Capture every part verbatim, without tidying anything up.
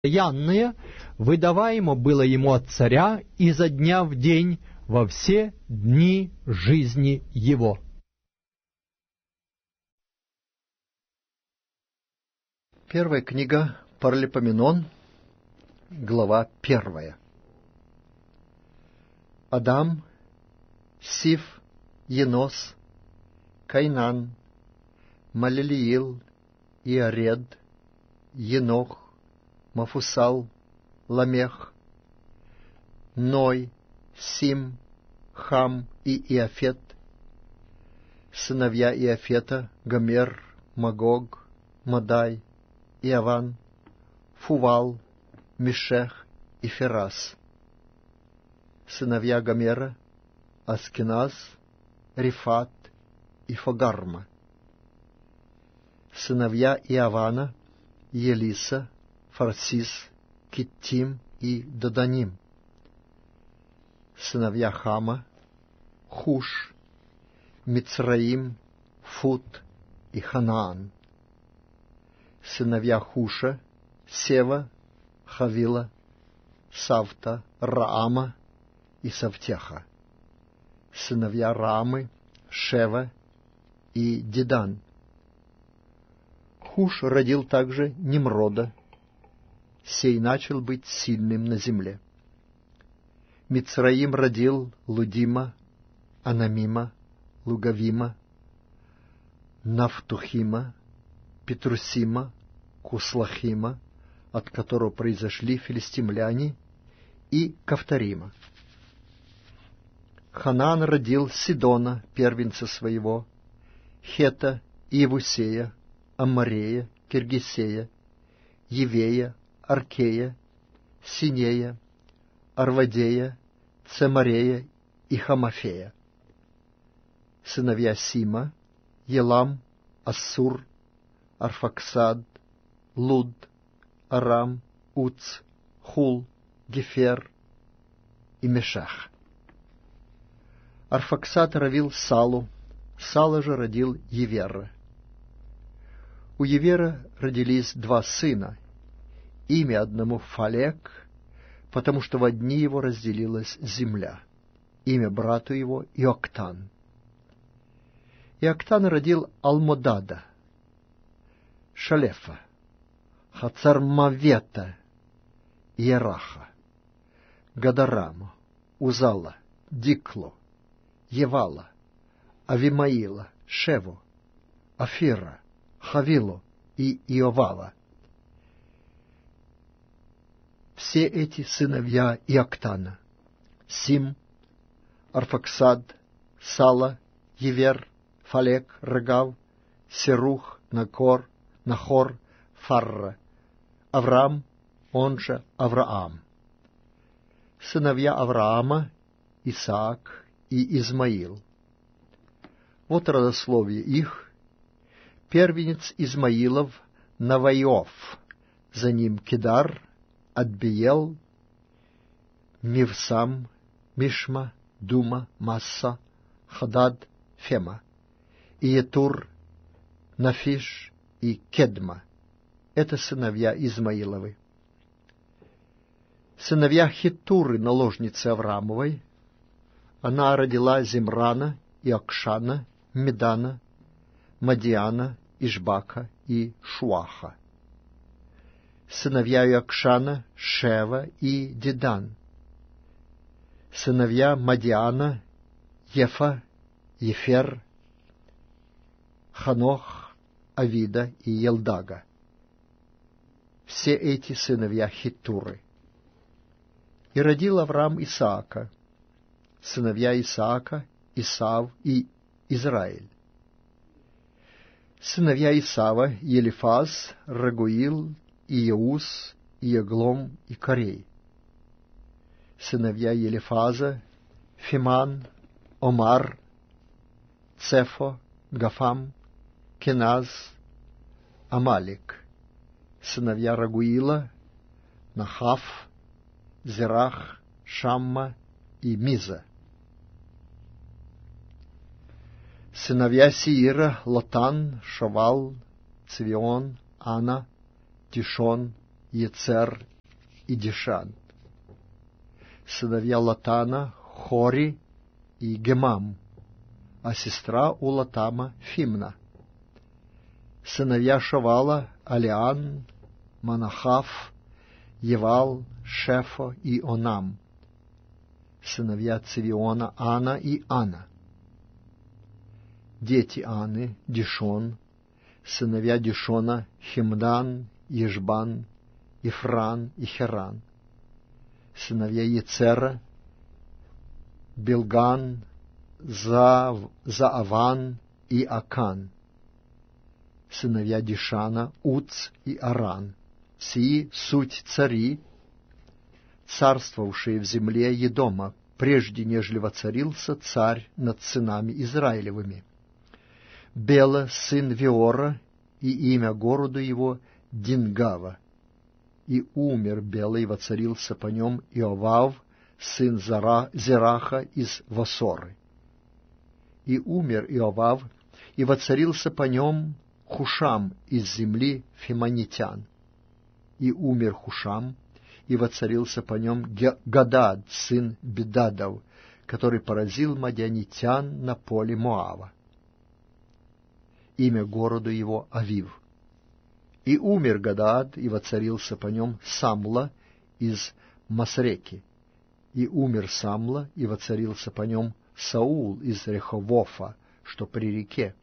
постоянное выдаваемо было ему от царя изо дня в день во все дни жизни его. Первая книга Паралипоменон, глава первая. Адам, Сиф, Енос, Кайнан, Малелиил, Иаред, Енох, Мафусал, Ламех, Ной, Сим, Хам и Иафет, сыновья Иафета, Гомер, Магог, Мадай, Иаван, Фувал, Мешех и Ферас, сыновья Гомера, Аскиназ, Рифат и Фагарма, сыновья Иавана, Елиса, Фарсис, Киттим и Доданим, сыновья Хама, Хуш, Мицраим, Фут и Ханаан, сыновья Хуша, Сева, Хавила, Савта, Раама и Савтеха, сыновья Раамы, Шева и Дедан. Хуш родил также Немрода, сей начал быть сильным на земле. Мицраим родил Лудима, Анамима, Лугавима, Нафтухима, Петрусима, Куслахима, от которого произошли филистимляне, и Кавторима. Ханаан родил Сидона, первенца своего, Хета, Иевусея, Аммарея, Киргисея, Евея, Аркея, Синея, Арвадея, Цемарея и Хамафея. Сыновья Сима, Елам, Ассур, Арфаксад, Луд, Арам, Уц, Хул, Гефер и Мешах. Арфаксад родил Салу, Сала же родил Евера. У Евера родились два сына, имя одному Фалек, потому что во дни его разделилась земля, имя брату его Иоктан. Иоктан родил Алмодада, Шалефа, Хацармавета, Ераха, Гадараму, Узала, Диклу, Евала, Авимаила, Шеву, Афира, Хавилу и Иовала. Все эти сыновья Иоктана: Сим, Арфаксад, Сала, Евер, Фалек, Рагав, Серух, Накор, Нахор, Фарра, Авраам, он же Авраам. Сыновья Авраама: Исаак и Измаил. Вот родословие их. Первенец Измаилов — Наваиов, за ним Кедар, Адбиел, Мивсам, Мишма, Дума, Масса, Хадад, Фема, Иетур, Нафиш и Кедма. Это сыновья Измаиловы. Сыновья Хитуры, наложницы Авраамовой: она родила Зимрана и Акшана, Медана, Мадиана, Ишбака и Шуаха. Сыновья Иокшана: Шева и Дедан. Сыновья Мадиана: Ефа, Ефер, Ханох, Авида и Елдага. Все эти сыновья Хитуры. И родил Авраам Исаака. Сыновья Исаака: Исав и Израиль. Сыновья Исава: Елифаз, Рагуил, Иеус, Иеглом и Корей. Сыновья Елифаза: Фиман, Омар, Цефо, Гафам, Кеназ, Амалик. Сыновья Рагуила: Нахав, Зерах, Шамма и Миза. Сыновья Сиира: Лотан, Шавал, Цвион, Ана, Тишон, Ецер и Дишан. Сыновья Латана — Хори и Гемам, а сестра у Латама — Фимна. Сыновья Шавала — Алиан, Манахав, Евал, Шефо и Онам. Сыновья Цивиона — Ана и Ана. Дети Аны — Дишон. Сыновья Дишона — Химдан, Ешбан, Ифран и Херан. Сыновья Ецера — Билган, Зав, Зааван и Акан. Сыновья Дишана — Уц и Аран. Сии суть цари, царствовавшие в земле Едома, прежде нежели воцарился царь над сынами Израилевыми. Бела, сын Виора, и имя городу его Дингава. И умер Бела, и воцарился по нем Иовав, сын Зара, Зераха из Васоры. И умер Иовав, и воцарился по нем Хушам из земли Фимонитян. И умер Хушам, и воцарился по нем Гадад, сын Бедадов, который поразил мадианитян на поле Моава. Имя городу его Авив. И умер Гадад, и воцарился по нем Самла из Масреки. И умер Самла, и воцарился по нем Саул из Реховофа, что при реке.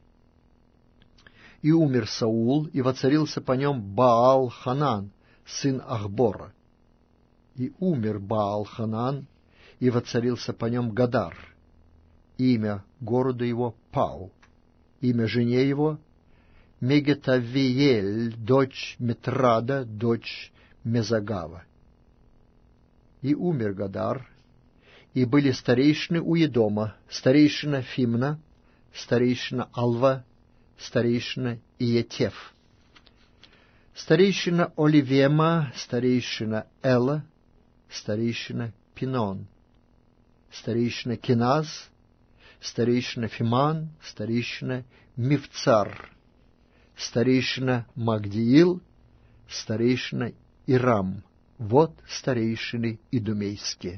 И умер Саул, и воцарился по нем Баал-Ханан, сын Ахбора. И умер Баал-Ханан, и воцарился по нем Гадар. Имя городу его Пау. Имя жене его Мегетавиель, дочь Метрада, дочь Мезагава. И умер Гадар, и были старейшины у Едома, старейшина Фимна, старейшина Алва, старейшина Иетеф, старейшина Оливема, старейшина Эла, старейшина Пинон, старейшина Киназ, старейшина Фиман, старейшина Мивцар, старейшина Магдиил, старейшина Ирам. Вот старейшины идумейские.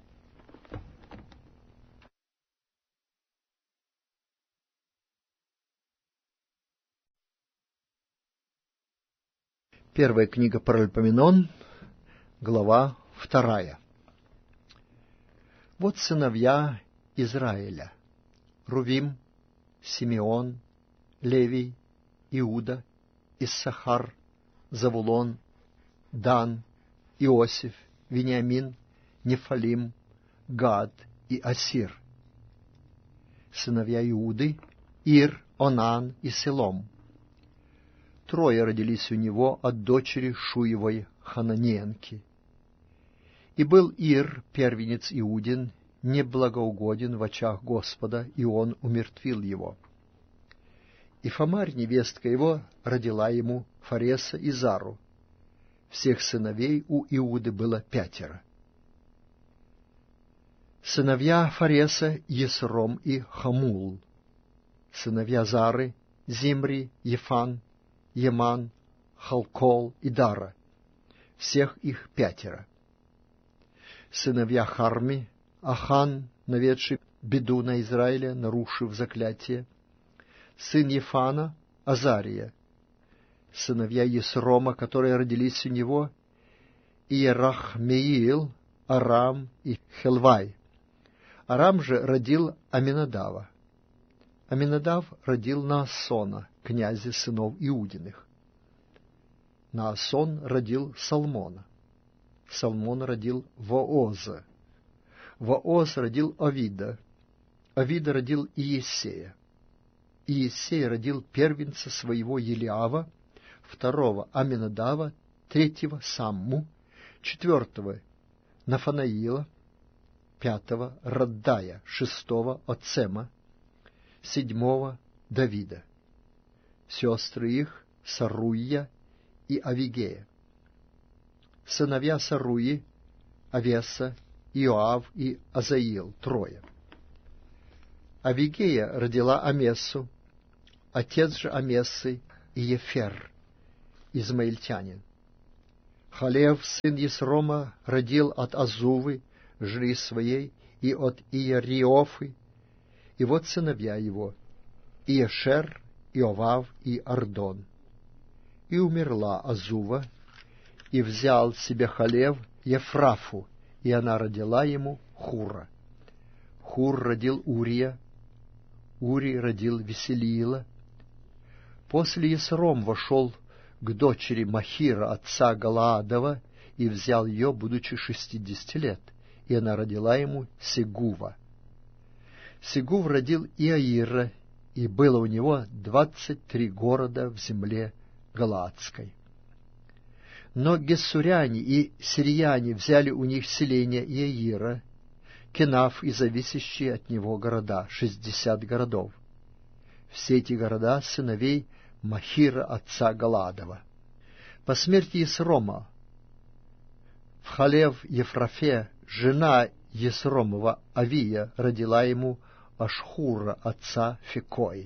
Первая книга Паральпоменон, глава вторая. Вот сыновья Израиля: Рувим, Симеон, Левий, Иуда, Иссахар, Завулон, Дан, Иосиф, Вениамин, Нефалим, Гад и Асир. Сыновья Иуды: Ир, Онан и Селом. Трое родились у него от дочери Шуевой Хананеенки. И был Ир, первенец Иудин, неблагоугоден в очах Господа, и он умертвил его. И Фамарь, невестка его, родила ему Фареса и Зару. Всех сыновей у Иуды было пятеро. Сыновья Фареса — Есром и Хамул. Сыновья Зары — Зимри, Ефан, Еман, Халкол и Дара. Всех их пятеро. Сыновья Харми — Ахан, наведший беду на Израиля, нарушив заклятие. Сын Ефана — Азария. Сыновья Есрома, которые родились у него: Иерахмеил, Арам и Хелвай. Арам же родил Аминадава. Аминадав родил Наасона, князя сынов Иудиных. Наасон родил Салмона. Салмон родил Вооза. Вооз родил Овида. Овида родил Иессея. Иессей родил первенца своего Елиава, второго Аминадава, третьего Самму, четвертого Нафанаила, пятого Раддая, шестого Оцема, седьмого Давида. Сестры их Саруя и Авигея. Сыновья Саруи — Авеса, Иоав и Азаил, трое. Авигея родила Амессу, отец же Амессы — Иефер, измаильтянин. Халев, сын Есрома, родил от Азувы, жены своей, и от Иериофы, и вот сыновья его, Иешер, Иовав и Ардон. И умерла Азува, и взял себе Халев Ефрафу, и она родила ему Хура. Хур родил Урия, Урий родил Веселиила. После Есром вошел к дочери Махира, отца Галаадова, и взял ее, будучи шестидесяти лет, и она родила ему Сегува. Сегув родил Иаира, и было у него двадцать три города в земле Галаадской. Но гессуряне и сирияне взяли у них селение Иаира, Кенаф и зависящие от него города, шестьдесят городов. Все эти города сыновей Махира, отца Галаадова. По смерти Есрома в Халев Ефрафе жена Есромова Авия родила ему Ашхура, отца Фекои.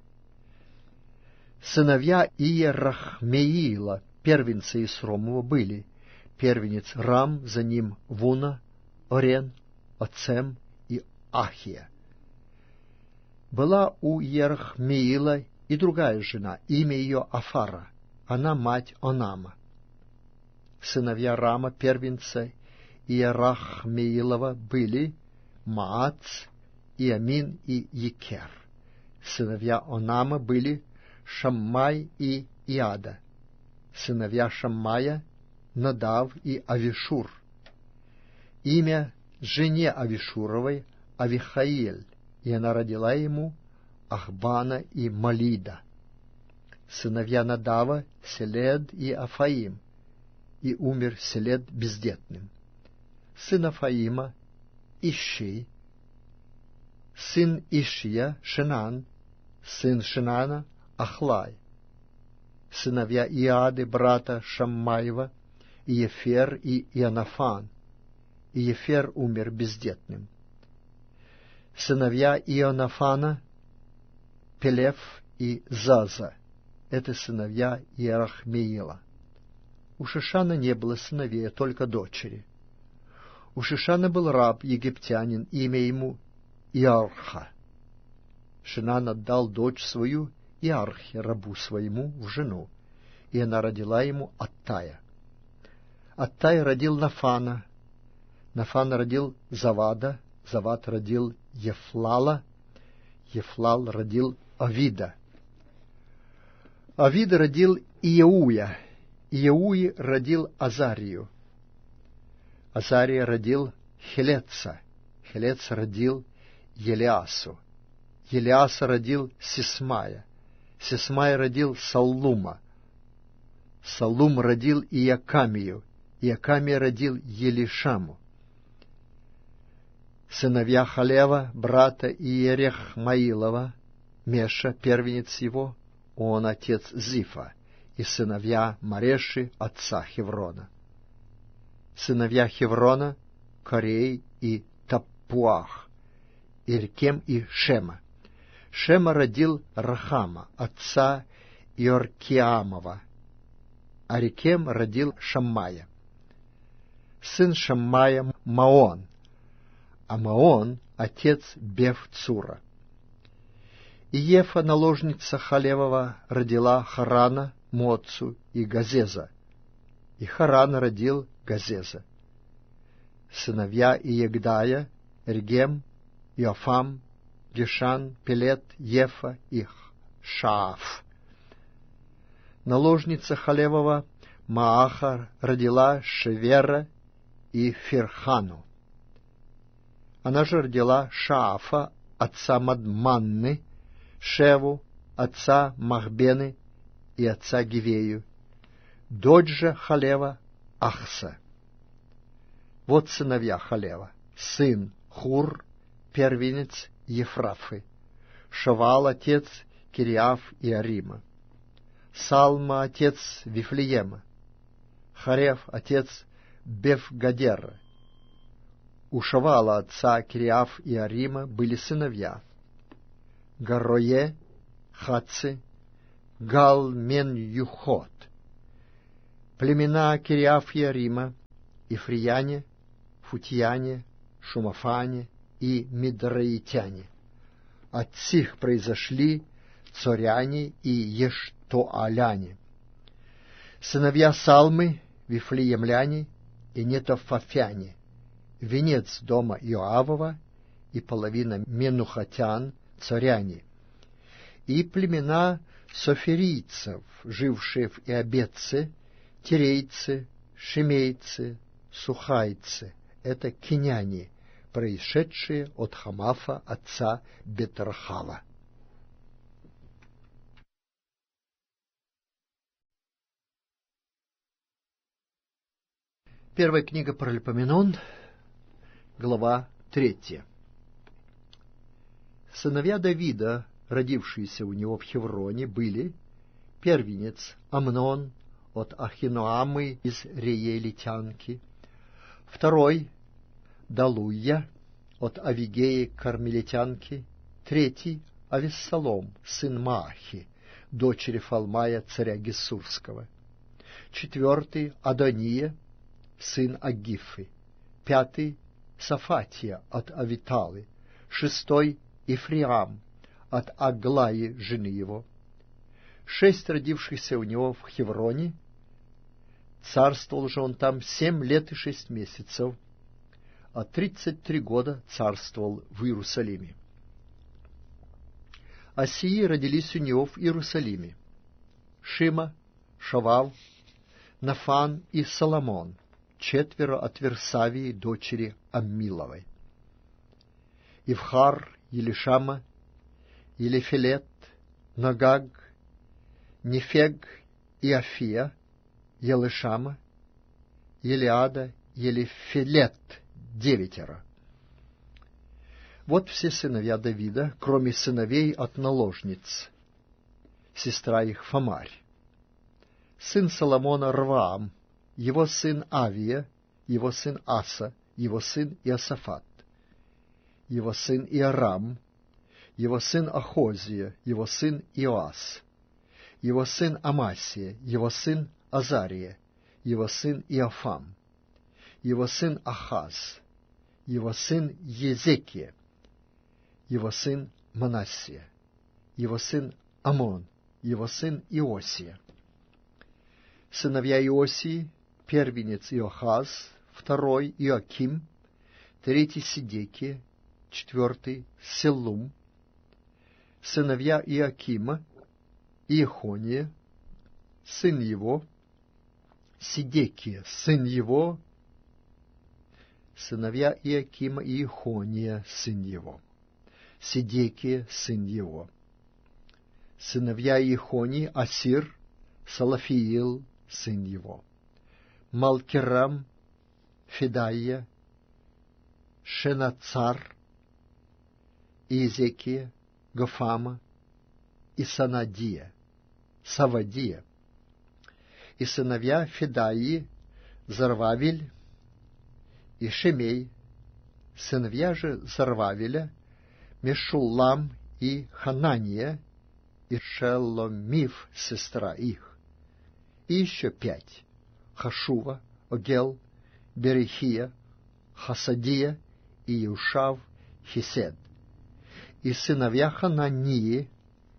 Сыновья Иерахмеила, первенца Есромова, были первенец Рам, за ним Вуна, Орен, Оцем и Ахия. Была у Иерахмеила и другая жена, имя ее Афара, она мать Онама. Сыновья Рама, первенца Иерахмеилова, были Маац, Иамин и Екер. Сыновья Онама были Шаммай и Иада. Сыновья Шаммая — Надав и Авишур. Имя жене Авишуровой — Авихаиль, и она родила ему Ахбана и Малида. Сыновья Надава — Селед и Афаим, и умер Селед бездетным. Сын Афаима — Иши, сын Ишия — Шинан, сын Шинана — Ахлай. Сыновья Иады, брата Шаммаева, Иефер и Ионафан, и Ефер умер бездетным. Сыновья Ионафана — Пелев и Заза, это сыновья Иерахмеила. У Шишана не было сыновей, только дочери. У Шишана был раб, египтянин, имя ему Иарха. Шинан отдал дочь свою Иархе, рабу своему, в жену, и она родила ему Аттая. Аттай родил Нафана, Нафан родил Завада, Завад родил Ефлала, Ефлал родил Авида. Авида родил Иеуя, Иеуи родил Азарию. Азария родил Хелеца, Хелец родил Елиасу. Елиаса родил Сисмая, Сисмай родил Саллума. Саллум родил Иакамию, Иакамия родил Елишаму. Сыновья Халева, брата Иерехмаилова, Меша, первенец его, он отец Зифа, и сыновья Мареши, отца Хеврона. Сыновья Хеврона — Корей и Таппуах, Иркем и Шема. Шема родил Рахама, отца Иоркиамова, а Рекем родил Шаммая. Сын Шаммая — Маон, а Маон — отец Бефцура. Иефа, наложница Халевова, родила Харана, Моцу и Газеза, и Харан родил Газеза. Сыновья Иегдая — Регем, Иофам, Гешан, Пелет, Ефа и Шааф. Наложница Халевова Мааха родила Шевера и Фирхану. Она же родила Шаафа, отца Мадманны, Шеву, отца Махбены и отца Гивею, дочь же Халева Ахса. Вот сыновья Халева: сын Хур, первенец Ефрафы, Шавал, отец Кириаф и Арима, Салма, отец Вифлеема, Харев, отец Бефгадера. У Шавала, отца Кириаф и Арима, были сыновья: Гарое, Хатцы, Гал, Мен, Юхот. племена Кириаф-Ярима, Ифрияне, Футьяне, Шумафане и Мидраитяне. От сих произошли Цоряне и Ештоаляне. Сыновья Салмы, Вифлеемляне и Нетофафяне, венец дома Иоавова и половина Менухатян, Цоряне, и племена соферийцев, жившие в Иобетце, тирейцы, шимейцы, сухайцы, это киняне, происшедшие от Хамафа, отца Бетрахава. Первая книга Паралипоменон, глава третья. Сыновья Давида, родившиеся у него в Хевроне, были: первенец Амнон от Ахиноамы из Реелитянки, второй Далуя от Авигеи Кармелитянки, третий Авессалом, сын Маахи, дочери Фалмая, царя Гессурского, четвертый Адония, сын Агифы, пятый Сафатия от Авиталы, шестой Ифриам от Аглаи, жены его, шесть родившихся у него в Хевроне. Царствовал же он там семь лет и шесть месяцев, а тридцать три года царствовал в Иерусалиме. А сии родились у него в Иерусалиме: Шима, Шавав, Нафан и Соломон, четверо от Версавии, дочери Аммиловой. Ивхар, Елишама, Елефелет, Нагаг, Нефег и Афия, Елишама, Елиада, Елефелет, девятеро. Вот все сыновья Давида, кроме сыновей от наложниц, сестра их Фамарь. Сын Соломона Рваам, его сын Авия, его сын Аса, его сын Иосафат, его сын Иорам, его сын Ахозия, его сын Иоас, его сын Амасия, его сын Азария, его сын Иофам, его сын Ахаз, его сын Езекия, его сын Манассия, его сын Амон, его сын Иосия. Сыновья Иосии: первенец Иохаз, второй Иоаким, третий Сидекия, четвертый Селум. Сыновья Иоакима: Иехония, сын его, Сидекия, сын его. Сыновья Иоакима: Иехония, сын его, Сидекия, сын его. Сыновья Иехонии: Асир, Салафиил, сын его, Малкирам, Федая, Шенацар, Иезекия, Гофама и Санадия, Савадия. И сыновья Федаии: Зарвавель и Шемей. Сыновья же Зарвавеля: Мешуллам и Ханания, и Шеломив, сестра их. И еще пять: Хашува, Огел, Берехия, Хасадия и Иушав, Хесед. И сыновья Ханании: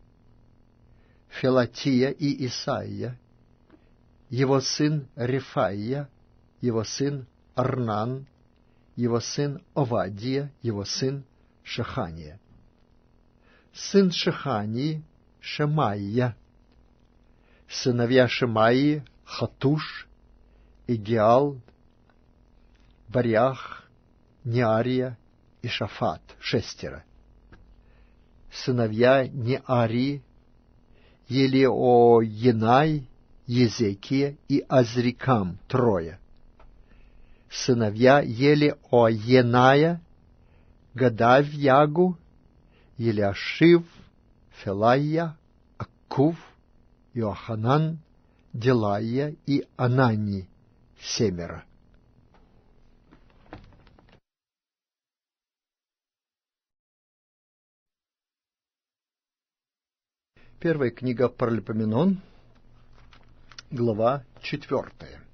Фелатия и Исаия, его сын Рефаия, его сын Арнан, его сын Овадия, его сын Шехания. Сын Шехании: Шемаия. Сыновья Шемаии: Хатуш, Игиал, Бариах, Неария и Шафат, шестеро. Сыновья Неарии: Елеоенай, Езекия и Азрикам, трое. Сыновья Елеоеная: Гадавьягу, Елиашив, Фелая, Аккув, Иоханан, Делая и Анани, семеро. Первая книга Паралипоменон, Глава четвертая.